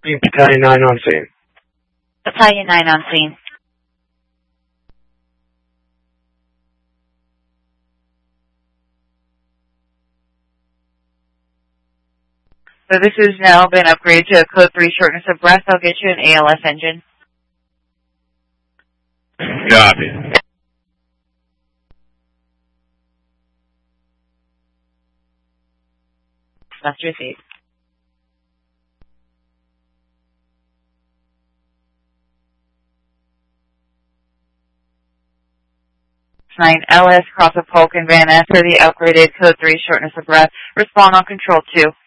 Battalion 9 on scene. Battalion 9 on scene. So this has now been upgraded to a code 3 shortness of breath. I'll get you an ALS engine. Copy. That's received. 9 LS, cross of Polk and Van Ness for the upgraded code 3 shortness of breath. Respond on control 2.